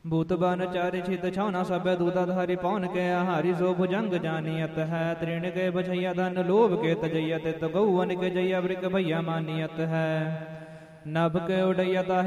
भूत बन चारि छित छौना सब दूता धारी पौन के आहारी सो भुजंग जानियत है। तृण के बछैया धन लोभ के तजैया तित गौवन के जैया वृक भैया मानियत है। नभ के उड़ैया